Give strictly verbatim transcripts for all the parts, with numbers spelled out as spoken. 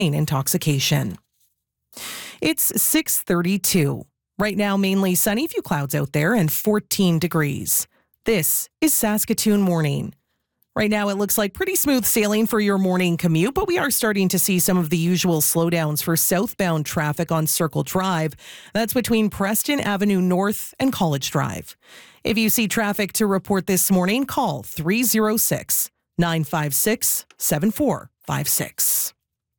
intoxication. It's six thirty-two. Right now, mainly sunny, few clouds out there, and fourteen degrees. This is Saskatoon Morning. Right now, it looks like pretty smooth sailing for your morning commute, but we are starting to see some of the usual slowdowns for southbound traffic on Circle Drive. That's between Preston Avenue North and College Drive. If you see traffic to report this morning, call three oh six, nine five six, seven four five six.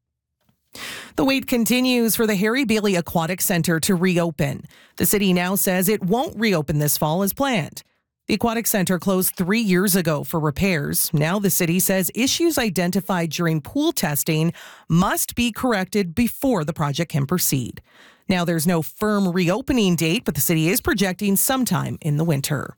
The wait continues for the Harry Bailey Aquatic Centre to reopen. The city now says it won't reopen this fall as planned. The Aquatic Centre closed three years ago for repairs. Now the city says issues identified during pool testing must be corrected before the project can proceed. Now there's no firm reopening date, but the city is projecting sometime in the winter.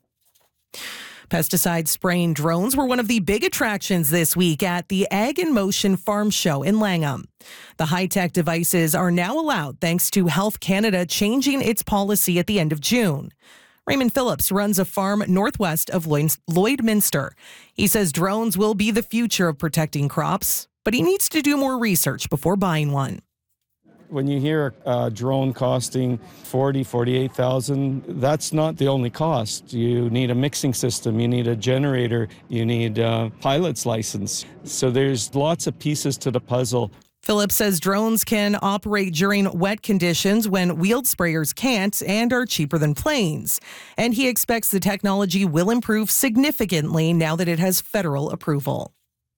Pesticide spraying drones were one of the big attractions this week at the Ag in Motion Farm Show in Langham. The high-tech devices are now allowed thanks to Health Canada changing its policy at the end of June. Raymond Phillips runs a farm northwest of Lloydminster. He says drones will be the future of protecting crops, but he needs to do more research before buying one. When you hear a drone costing forty thousand, forty-eight thousand, that's not the only cost. You need a mixing system, you need a generator, you need a pilot's license. So there's lots of pieces to the puzzle. Phillips says drones can operate during wet conditions when wheeled sprayers can't and are cheaper than planes. And he expects the technology will improve significantly now that it has federal approval.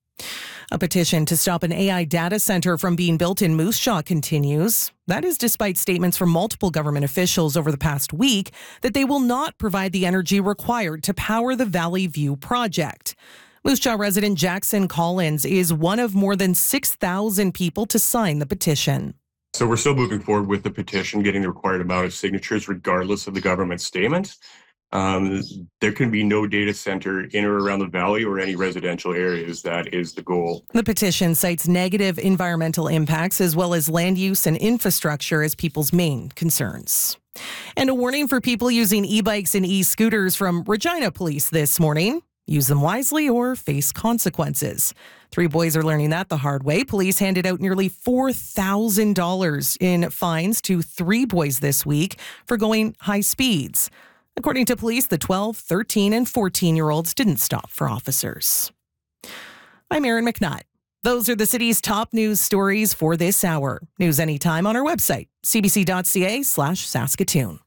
A petition to stop an A I data center from being built in Moose Jaw continues. That is despite statements from multiple government officials over the past week that they will not provide the energy required to power the Valley View project. Moose Jaw resident Jackson Collins is one of more than six thousand people to sign the petition. So we're still moving forward with the petition, getting the required amount of signatures regardless of the government statement. Um, there can be no data center in or around the valley or any residential areas. That is the goal. The petition cites negative environmental impacts as well as land use and infrastructure as people's main concerns. And a warning for people using e-bikes and e-scooters from Regina Police this morning. Use them wisely or face consequences. Three boys are learning that the hard way. Police handed out nearly four thousand dollars in fines to three boys this week for going high speeds. According to police, the twelve, thirteen, and fourteen-year-olds didn't stop for officers. I'm Erin McNutt. Those are the city's top news stories for this hour. News anytime on our website, cbc.ca slash Saskatoon.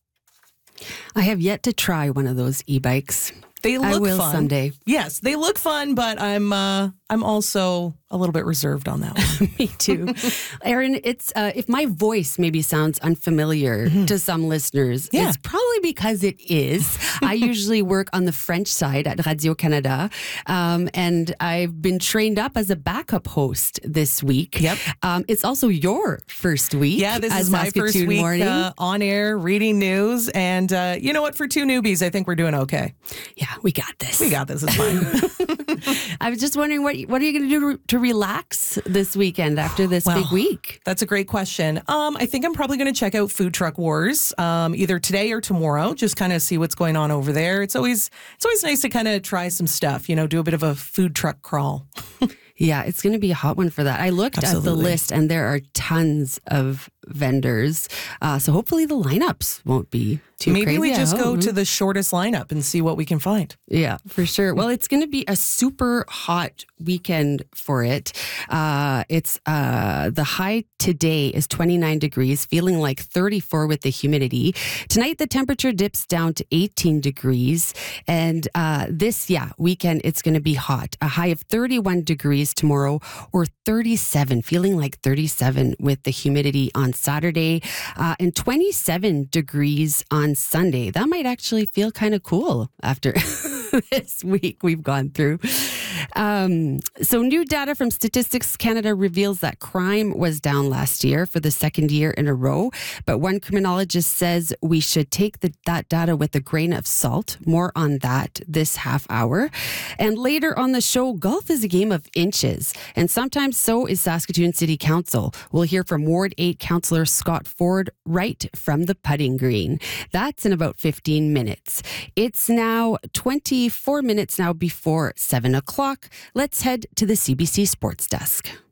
I have yet to try one of those e-bikes. They look I will fun. someday. Yes, they look fun, but I'm uh, I'm also a little bit reserved on that one. Me too. Erin, it's uh, if my voice maybe sounds unfamiliar mm-hmm. to some listeners, yeah. it's probably because it is. I usually work on the French side at Radio-Canada, um, and I've been trained up as a backup host this week. Yep. Um, it's also your first week. Yeah, this as is my Saskatoon first week morning. Uh, on air, reading news, and uh, you know what? For two newbies, I think we're doing okay. Yeah, we got this. We got this. It's fine. I was just wondering, what what are you going to do to relax this weekend after this well, big week? That's a great question. Um, I think I'm probably going to check out Food Truck Wars um, either today or tomorrow. Just kind of see what's going on over there. It's always it's always nice to kind of try some stuff. You know, do a bit of a food truck crawl. Yeah, it's going to be a hot one for that. I looked Absolutely. at the list, and there are tons of vendors. Uh, so hopefully the lineups won't be too Maybe crazy. we just go home. to the shortest lineup and see what we can find. Yeah, for sure. Well, it's going to be a super hot weekend for it. Uh, it's uh, the high today is twenty-nine degrees, feeling like thirty-four with the humidity. Tonight, the temperature dips down to eighteen degrees. And uh, this, yeah, weekend, it's going to be hot. A high of thirty-one degrees tomorrow, or thirty-seven, feeling like thirty-seven with the humidity on Saturday, uh, and twenty-seven degrees on Sunday. That might actually feel kind of cool after this week we've gone through. Um, so new data from Statistics Canada reveals that crime was down last year for the second year in a row. But one criminologist says we should take the, that data with a grain of salt. More on that this half hour. And later on the show, golf is a game of inches. And sometimes so is Saskatoon City Council. We'll hear from Ward eight Councillor Scott Ford right from the putting green. That's in about fifteen minutes. It's now twenty-four minutes now before seven o'clock. Let's head to the C B C Sports Desk.